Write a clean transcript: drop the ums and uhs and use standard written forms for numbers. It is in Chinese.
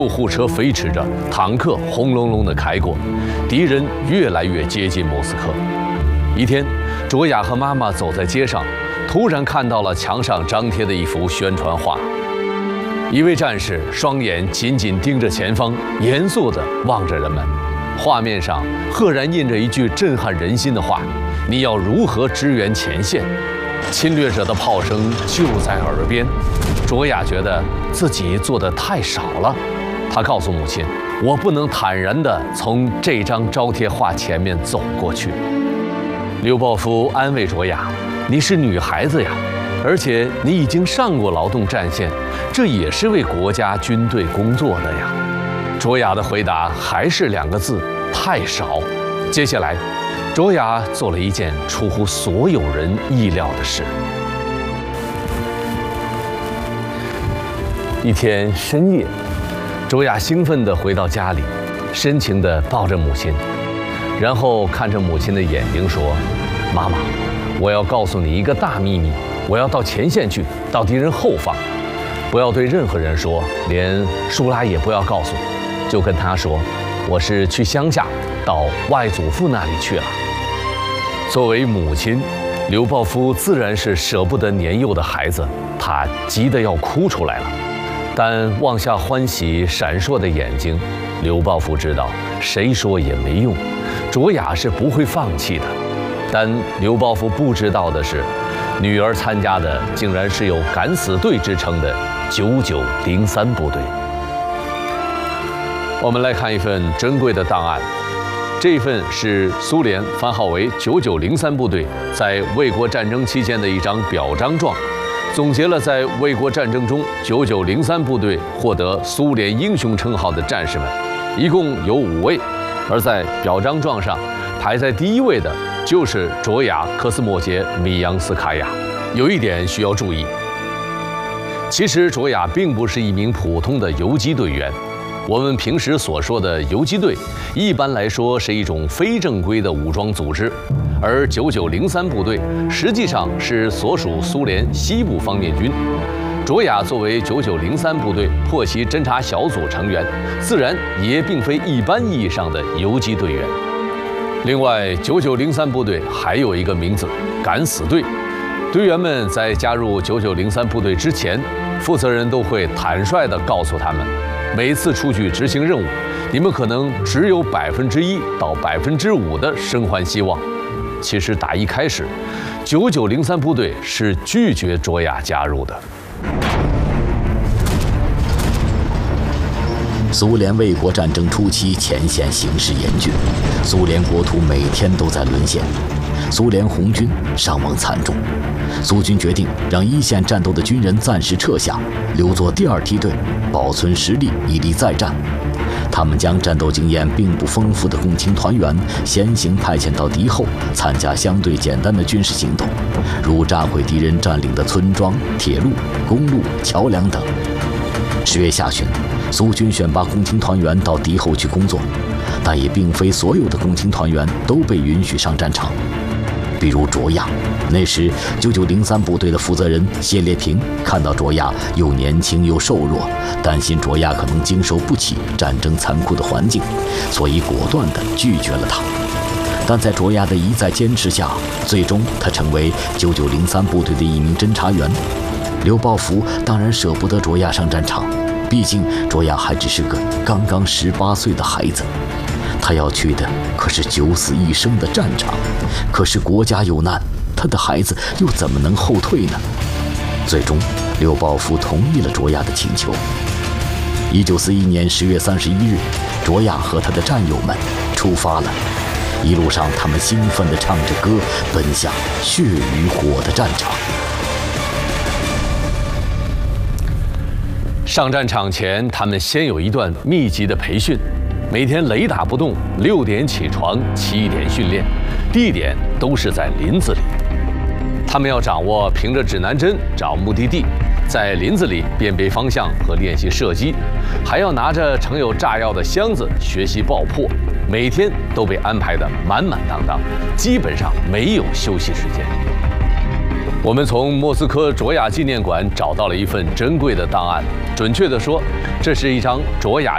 救护车飞驰着，坦克轰隆隆地开过，敌人越来越接近莫斯科。一天，卓雅和妈妈走在街上，突然看到了墙上张贴的一幅宣传画。一位战士双眼紧紧盯着前方，严肃地望着人们。画面上赫然印着一句震撼人心的话：“你要如何支援前线？”侵略者的炮声就在耳边。卓雅觉得自己做得太少了。她告诉母亲：“我不能坦然地从这张招贴画前面走过去。”刘抱夫安慰卓雅：“你是女孩子呀，而且你已经上过劳动战线，这也是为国家军队工作的呀。”卓雅的回答还是2个字：太少。接下来，卓雅做了一件出乎所有人意料的事。一天深夜，卓雅兴奋地回到家里，深情地抱着母亲，然后看着母亲的眼睛说：“妈妈，我要告诉你一个大秘密，我要到前线去，到敌人后方，不要对任何人说，连舒拉也不要告诉，就跟他说，我是去乡下，到外祖父那里去了。”作为母亲，刘抱夫自然是舍不得年幼的孩子，他急得要哭出来了。但望下欢喜闪烁的眼睛，刘抱夫知道谁说也没用，卓雅是不会放弃的。但刘抱夫不知道的是，女儿参加的竟然是有敢死队之称的9903部队。我们来看一份珍贵的档案，这份是苏联番号为9903部队在卫国战争期间的一张表彰状，总结了在卫国战争中9903部队获得苏联英雄称号的战士们，一共有5位，而在表彰状上排在第1位的就是卓雅·科斯莫杰·米扬斯卡娅。有一点需要注意，其实卓雅并不是一名普通的游击队员。我们平时所说的游击队，一般来说是一种非正规的武装组织，而9903部队实际上是所属苏联西部方面军。卓雅作为9903部队破袭侦察小组成员，自然也并非一般意义上的游击队员。另外，9903部队还有一个名字——敢死队。队员们在加入9903部队之前，负责人都会坦率地告诉他们，每次出去执行任务，你们可能只有1%到5%的生还希望。其实打一开始，9903部队是拒绝卓雅加入的。 苏联卫国战争初期，前线形势严峻，苏联国土每天都在沦陷，苏联红军伤亡惨重。苏军决定让一线战斗的军人暂时撤下，留作第2梯队，保存实力，以利再战。他们将战斗经验并不丰富的共青团员先行派遣到敌后，参加相对简单的军事行动，如炸毁敌人占领的村庄、铁路、公路、桥梁等。10月下旬，苏军选拔共青团员到敌后去工作，但也并非所有的共青团员都被允许上战场。比如卓雅，那时9903部队的负责人谢烈平看到卓雅又年轻又瘦弱，担心卓雅可能经受不起战争残酷的环境，所以果断地拒绝了他。但在卓雅的一再坚持下，最终他成为9903部队的一名侦察员。刘抱夫当然舍不得卓雅上战场，毕竟卓雅还只是个刚刚18岁的孩子。他要去的可是9死1生的战场，可是国家有难，他的孩子又怎么能后退呢？最终，刘抱夫同意了卓雅的请求。1941年10月31日，卓雅和他的战友们出发了。一路上，他们兴奋地唱着歌，奔向血与火的战场。 上战场前，他们先有一段密集的培训。每天雷打不动，6点起床，7点训练，地点都是在林子里。他们要掌握凭着指南针找目的地，在林子里辨别方向和练习射击，还要拿着盛有炸药的箱子学习爆破。每天都被安排得满满当当，基本上没有休息时间。我们从莫斯科卓雅纪念馆找到了一份珍贵的档案，准确地说，这是一张卓雅